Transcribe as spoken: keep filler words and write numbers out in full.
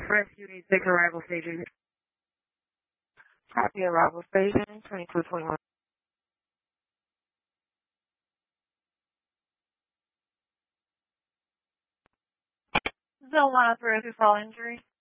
Rescue needs six arrival staging. Copy arrival staging, twenty-two twenty-one. Zone one oh three oh two fall injury.